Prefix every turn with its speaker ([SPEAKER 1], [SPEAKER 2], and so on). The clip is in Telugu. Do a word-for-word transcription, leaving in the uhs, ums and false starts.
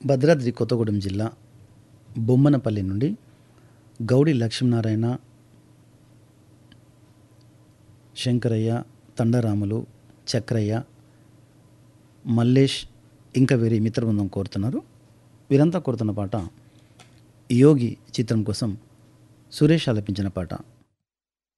[SPEAKER 1] భద్రాద్రి కొత్తగూడెం జిల్లా బొమ్మనపల్లి నుండి గౌడి లక్ష్మీనారాయణ, శంకరయ్య, తండరాములు, చక్రయ్య, మల్లేష్ ఇంకా వీరి మిత్రబృందం కోరుతున్నారు. వీరంతా కోరుతున్న పాట యోగి చిత్రం కోసం సురేష్ ఆలపించిన పాట.